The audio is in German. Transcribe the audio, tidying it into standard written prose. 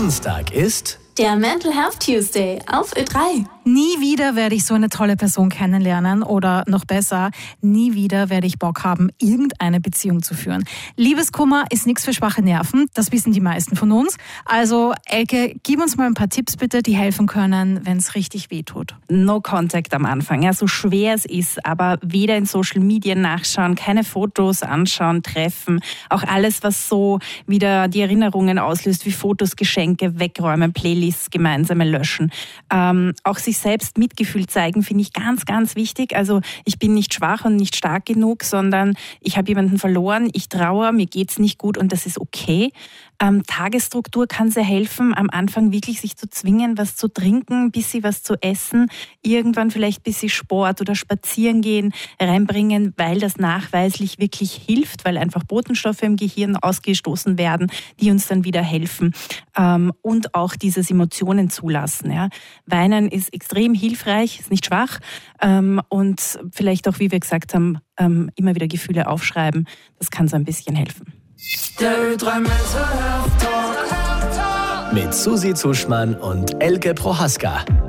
Dienstag ist der Mental Health Tuesday auf Ö3. Nie wieder werde ich so eine tolle Person kennenlernen oder noch besser, nie wieder werde ich Bock haben, irgendeine Beziehung zu führen. Liebeskummer ist nichts für schwache Nerven, das wissen die meisten von uns. Also Elke, gib uns mal ein paar Tipps bitte, die helfen können, wenn es richtig wehtut. No Contact am Anfang, ja, so schwer es ist, aber weder in Social Media nachschauen, keine Fotos anschauen, treffen, auch alles, was so wieder die Erinnerungen auslöst, wie Fotos, Geschenke, wegräumen, Playlists, gemeinsame löschen. Auch sich selbst Mitgefühl zeigen, finde ich ganz, ganz wichtig. Also ich bin nicht schwach und nicht stark genug, sondern ich habe jemanden verloren, ich trauere, mir geht's nicht gut und das ist okay. Tagesstruktur kann sehr helfen, am Anfang wirklich sich zu zwingen, was zu trinken, ein bisschen was zu essen, irgendwann vielleicht ein bisschen Sport oder spazieren gehen, reinbringen, weil das nachweislich wirklich hilft, weil einfach Botenstoffe im Gehirn ausgestoßen werden, die uns dann wieder helfen. Und auch dieses Emotionen zulassen. Ja. Weinen ist extrem hilfreich, ist nicht schwach und vielleicht auch, wie wir gesagt haben, immer wieder Gefühle aufschreiben, das kann so ein bisschen helfen. Der Ö3 Mental Health Talk mit Susi Zuschmann und Elke Prohaska.